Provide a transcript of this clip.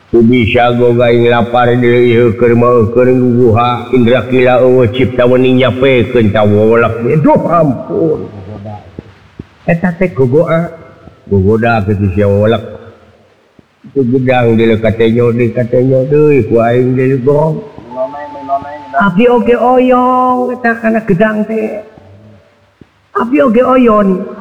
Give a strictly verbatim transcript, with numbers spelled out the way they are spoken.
bisa gogaing lapar deui keur mau keur nguha indra kila eueuh cipta wening nyapekeun ka wolak duh ampun eta teh gogoa gogoda kitu sia wolak itu gedang di lekatenyo di katenyo deui ku aing deui gong abi oge oyong eta kana gedang teh abi oge oyon